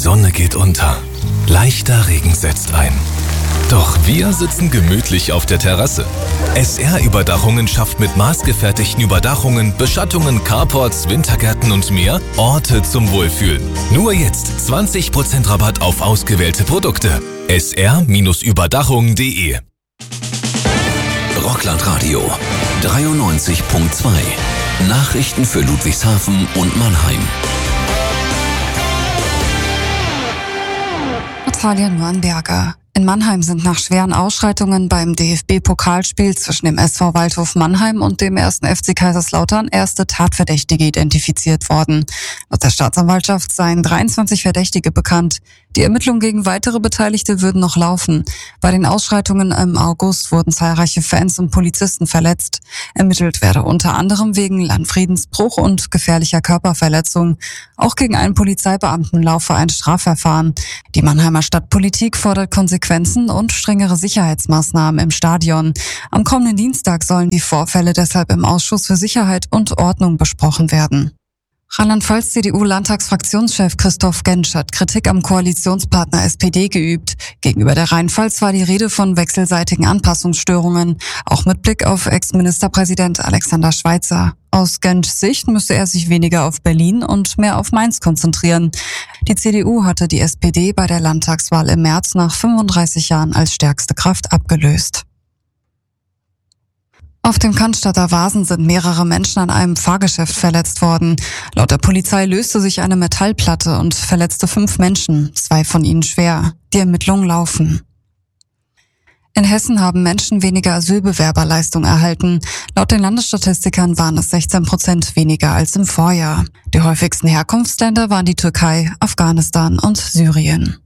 Sonne geht unter. Leichter Regen setzt ein. Doch wir sitzen gemütlich auf der Terrasse. SR Überdachungen schafft mit maßgefertigten Überdachungen, Beschattungen, Carports, Wintergärten und mehr Orte zum Wohlfühlen. Nur jetzt 20% Rabatt auf ausgewählte Produkte. sr-überdachung.de. Rockland Radio 93.2. Nachrichten für Ludwigshafen und Mannheim. Natalia Nuanberger. In Mannheim sind nach schweren Ausschreitungen beim DFB-Pokalspiel zwischen dem SV Waldhof Mannheim und dem 1. FC Kaiserslautern erste Tatverdächtige identifiziert worden. Laut der Staatsanwaltschaft seien 23 Verdächtige bekannt. Die Ermittlungen gegen weitere Beteiligte würden noch laufen. Bei den Ausschreitungen im August wurden zahlreiche Fans und Polizisten verletzt. Ermittelt werde unter anderem wegen Landfriedensbruch und gefährlicher Körperverletzung. Auch gegen einen Polizeibeamten laufe ein Strafverfahren. Die Mannheimer Stadtpolitik fordert Konsequenzen und strengere Sicherheitsmaßnahmen im Stadion. Am kommenden Dienstag sollen die Vorfälle deshalb im Ausschuss für Sicherheit und Ordnung besprochen werden. Rheinland-Pfalz-CDU-Landtagsfraktionschef Christoph Gentsch hat Kritik am Koalitionspartner SPD geübt. Gegenüber der Rheinpfalz war die Rede von wechselseitigen Anpassungsstörungen, auch mit Blick auf Ex-Ministerpräsident Alexander Schweitzer. Aus Gentschs Sicht müsste er sich weniger auf Berlin und mehr auf Mainz konzentrieren. Die CDU hatte die SPD bei der Landtagswahl im März nach 35 Jahren als stärkste Kraft abgelöst. Auf dem Cannstatter Wasen sind mehrere Menschen an einem Fahrgeschäft verletzt worden. Laut der Polizei löste sich eine Metallplatte und verletzte 5 Menschen, 2 von ihnen schwer. Die Ermittlungen laufen. In Hessen haben Menschen weniger Asylbewerberleistung erhalten. Laut den Landesstatistikern waren es 16% weniger als im Vorjahr. Die häufigsten Herkunftsländer waren die Türkei, Afghanistan und Syrien.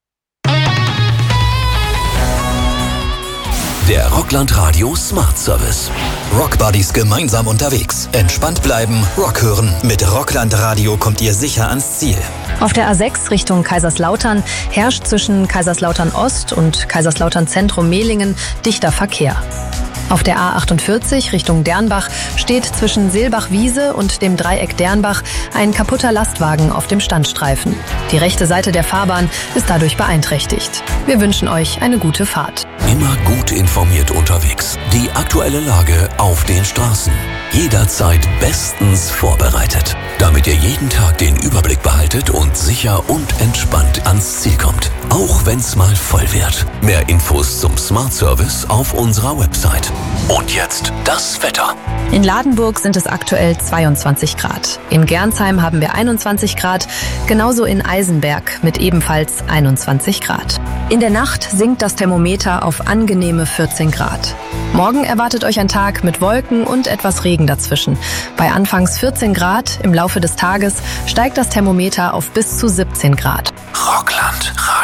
Der Rockland Radio Smart Service. Rockbuddies gemeinsam unterwegs. Entspannt bleiben, Rock hören. Mit Rockland Radio kommt ihr sicher ans Ziel. Auf der A6 Richtung Kaiserslautern herrscht zwischen Kaiserslautern Ost und Kaiserslautern Zentrum Mehlingen dichter Verkehr. Auf der A48 Richtung Dernbach steht zwischen Seelbach-Wiese und dem Dreieck Dernbach ein kaputter Lastwagen auf dem Standstreifen. Die rechte Seite der Fahrbahn ist dadurch beeinträchtigt. Wir wünschen euch eine gute Fahrt. Immer gut informiert unterwegs. Die aktuelle Lage auf den Straßen. Jederzeit bestens vorbereitet. Damit ihr jeden Tag den Überblick behaltet und sicher und entspannt ans Ziel kommt. Auch wenn's mal voll wird. Mehr Infos zum Smart Service auf unserer Website. Und jetzt das Wetter. In Ladenburg sind es aktuell 22 Grad. In Gernsheim haben wir 21 Grad, genauso in Eisenberg mit ebenfalls 21 Grad. In der Nacht sinkt das Thermometer auf angenehme 14 Grad. Morgen erwartet euch ein Tag mit Wolken und etwas Regen dazwischen. Bei anfangs 14 Grad im Laufe des Tages steigt das Thermometer auf bis zu 17 Grad. Rockland.